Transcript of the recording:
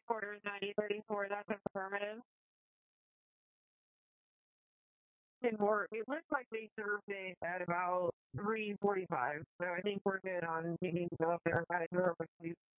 Headquarters 9034, that's affirmative. It looks like they served it at about 3:45, so I think we're good on needing to go up there. I got to do it, please.